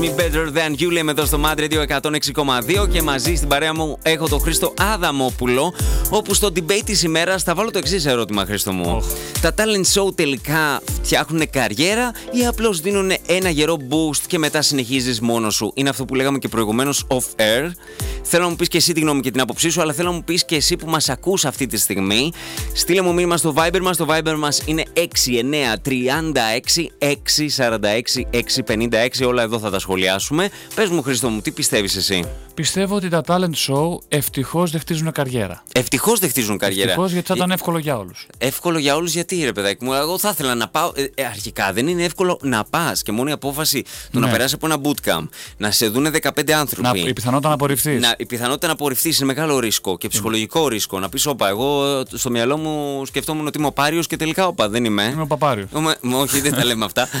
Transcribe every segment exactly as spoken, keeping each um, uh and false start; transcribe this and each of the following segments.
Better than you, λέμε εδώ στο Mad Radio εκατόν έξι κόμμα δύο και μαζί στην παρέα μου έχω τον Χρήστο Αδαμόπουλο, όπου στο debate της ημέρας θα βάλω το εξής ερώτημα, Χρήστο μου. Oh. Τα talent show τελικά φτιάχνουν καριέρα ή απλώς δίνουν ένα γερό boost και μετά συνεχίζεις μόνος σου? Είναι αυτό που λέγαμε και προηγουμένως off air. Θέλω να μου πεις και εσύ τη γνώμη και την άποψή σου, αλλά θέλω να μου πεις και εσύ που μας ακούς αυτή τη στιγμή. Στείλε μου μήνυμα στο Viber μας. Το Viber μας είναι έξι εννιά τρία έξι έξι τέσσερα έξι έξι πέντε έξι. Όλα εδώ θα τα σχολιάσουμε. Πες μου, Χρήστο μου, τι πιστεύεις εσύ? Πιστεύω ότι τα talent show ευτυχώς δεν χτίζουν καριέρα. Ευτυχώς δεν χτίζουν καριέρα. Ευτυχώς, γιατί θα ήταν εύκολο για όλους. Εύκολο για όλους, γιατί ρε παιδάκι μου? Εγώ θα ήθελα να πάω. Ε, αρχικά δεν είναι εύκολο να πας και μόνο η απόφαση του ναι. να περάσει από ένα bootcamp, να σε δούνε δεκαπέντε άνθρωποι. Να, η πιθανότητα να απορριφθείς. Να, η πιθανότητα να απορριφθείς είναι μεγάλο ρίσκο και ψυχολογικό mm. ρίσκο. Να πεις, όπα, εγώ στο μυαλό μου σκεφτόμουν ότι είμαι ο Πάριος και τελικά, όπα, δεν είμαι. Είμαι ο Παπάριος. Όχι, δεν τα λέμε αυτά.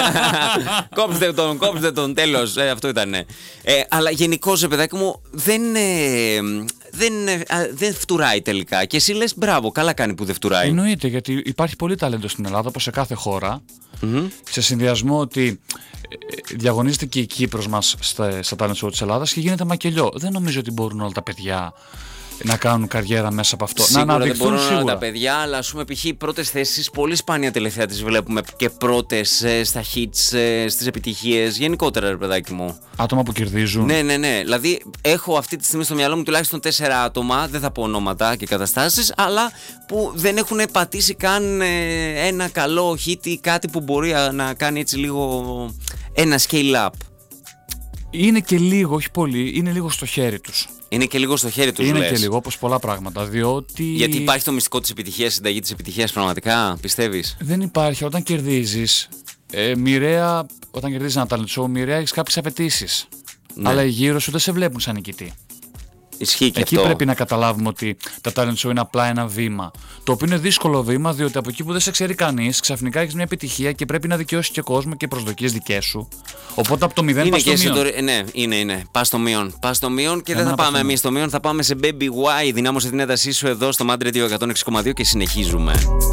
Κόψτε τον, κόψτε τον, τέλος. Ε, αυτό ήταν. Ε, αλλά γενικώς, ρε παιδάκι μου, δεν. Ε, Δεν, δεν φτουράει τελικά. Και εσύ λες μπράβο, καλά κάνει που δεν φτουράει. Εννοείται, γιατί υπάρχει πολύ ταλέντο στην Ελλάδα, όπως σε κάθε χώρα. Mm-hmm. Σε συνδυασμό ότι διαγωνίζεται και η Κύπρος μας στα, στα talent show της Ελλάδας και γίνεται μακελιό. Δεν νομίζω ότι μπορούν όλα τα παιδιά να κάνουν καριέρα μέσα από αυτό. Σίγουρα να αναδειχθούν δεν μπορούν σίγουρα. Όλα τα παιδιά, αλλά ας πούμε π.χ. πρώτες θέσεις πολύ σπάνια τελευταία τις βλέπουμε και πρώτες ε, στα hits, ε, στις επιτυχίες. Γενικότερα, ρε παιδάκι μου. Άτομα που κερδίζουν. Ναι, ναι, ναι. Δηλαδή έχω αυτή τη στιγμή στο μυαλό μου τουλάχιστον τέσσερα άτομα, δεν θα πω ονόματα και καταστάσεις, αλλά που δεν έχουν πατήσει καν ε, ένα καλό hit ή κάτι που μπορεί να κάνει έτσι λίγο ένα scale up. Είναι και λίγο, όχι πολύ, είναι λίγο στο χέρι τους. Είναι και λίγο στο χέρι τους, Είναι λες. και λίγο, όπως πολλά πράγματα, διότι... Γιατί υπάρχει το μυστικό της επιτυχίας, συνταγή της επιτυχίας πραγματικά, πιστεύεις? Δεν υπάρχει. Όταν κερδίζεις, ε, μοιραία, όταν κερδίζεις ένα talent show, μοιραία έχεις κάποιες απαιτήσεις. Ναι. Αλλά οι γύρω σου δεν σε βλέπουν σαν νικητή. Ισχύει και εκεί αυτό. Πρέπει να καταλάβουμε ότι τα talent show είναι απλά ένα βήμα. Το οποίο είναι δύσκολο βήμα, διότι από εκεί που δεν σε ξέρει κανείς, ξαφνικά έχεις μια επιτυχία και πρέπει να δικαιώσεις και κόσμο και προσδοκίες δικές σου. Οπότε από το μηδέν πας στο μείον. Το... Ναι, είναι, είναι. Πας στο μείον. Πας στο μείον και Εμένα δεν θα πάμε εμείς στο μείον, θα πάμε σε Baby Y. Δυνάμωσε την έντασή σου εδώ στο Mad Radio εκατόν έξι κόμμα δύο και συνεχίζουμε.